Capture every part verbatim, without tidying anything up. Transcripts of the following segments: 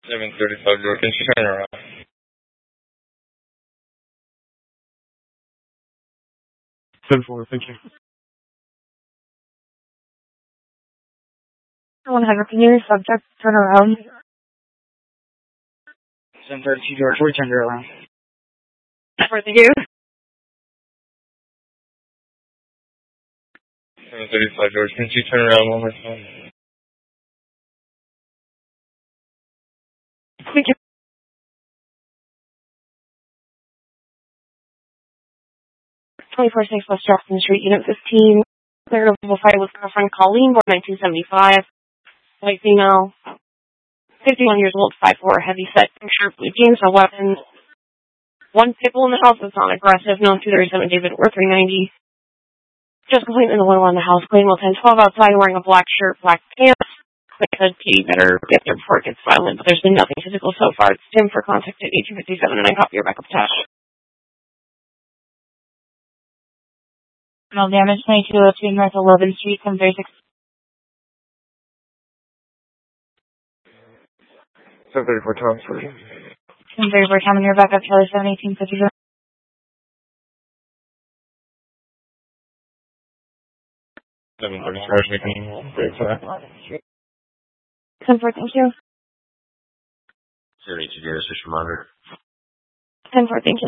seven thirty-five George, can you turn around? ten four, thank you. one hundred, can you subject turn around? seven thirty-two George, we turned her around. For the you. seven thirty-five George, can you turn around one more time? Thank you. twenty-four six West Jackson Street, Unit fifteen. Cleared of level five with girlfriend Colleen, born nineteen seventy-five. White female. fifty-one years old, five four, heavy set, shirt, blue jeans, no weapons. One pitbull in the house that's not aggressive, known two thirty-seven David, or three ninety. Just completing the window on the house, clean well ten twelve outside, wearing a black shirt, black pants. I said Katie better get there before it gets violent, but there's been nothing physical so far. It's Tim for contact at eighteen fifty-seven, and I copy your backup attached. No damage, twenty-two oh two North eleventh Street, seven thirty-six. seven thirty-four Thomas, please. seven thirty-four Tom, and your backup, Charlie seven eighteen fifty-four. seven thirty-four, making great for that. ten four, thank you. seventy-two James, Fisher Monitor. ten four, thank you.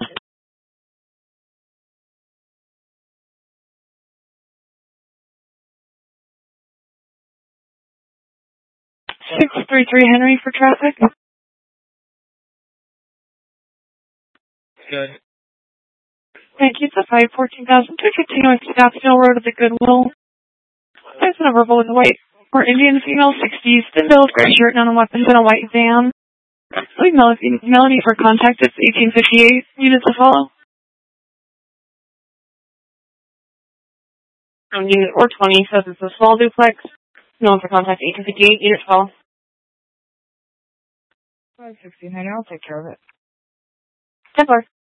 six three three Henry for traffic. Good. Thank you. It's a five fourteen thousand two continuing Scottsdale Road at the Goodwill. There's a verbal with a white or Indian female, sixties, thin build, gray shirt, none weapons, and a white van. Leave Melody, Melody for contact. It's eighteen fifty-eight. Units to follow. Um, unit or twenty says it's a small duplex. No one for contact. eighteen fifty-eight. Unit to follow. five sixteen, I'll take care of it. ten four.